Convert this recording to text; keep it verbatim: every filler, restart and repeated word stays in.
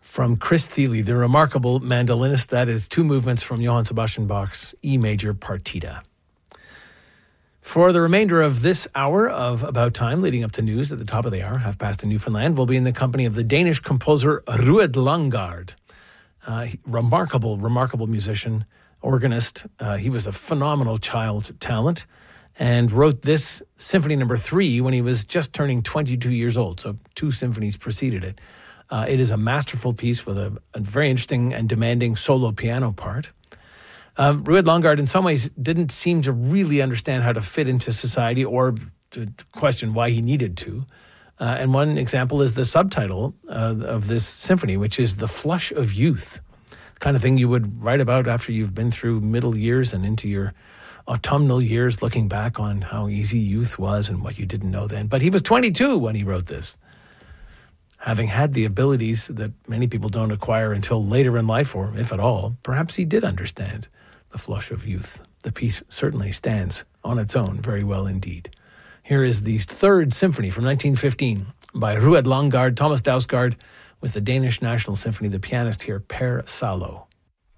from Chris Thile, the remarkable mandolinist. That is two movements from Johann Sebastian Bach's E major partita. For the remainder of this hour of About Time, leading up to news at the top of the hour, half past in Newfoundland, we'll be in the company of the Danish composer Rued Langgaard. Uh, remarkable, remarkable musician, organist. Uh, he was a phenomenal child talent and wrote this Symphony Number Three when he was just turning twenty-two years old. So two symphonies preceded it. Uh, it is a masterful piece with a, a very interesting and demanding solo piano part. Um, Rued Langgaard, in some ways, didn't seem to really understand how to fit into society or to question why he needed to. Uh, and one example is the subtitle uh, of this symphony, which is The Flush of Youth. The kind of thing you would write about after you've been through middle years and into your autumnal years, looking back on how easy youth was and what you didn't know then. But he was twenty-two when he wrote this, having had the abilities that many people don't acquire until later in life, or if at all. Perhaps he did understand the flush of youth. The piece certainly stands on its own very well indeed. Here is the third symphony from nineteen fifteen by Rued Langgaard, Thomas Dausgaard, with the Danish National Symphony, the pianist here, Per Salo.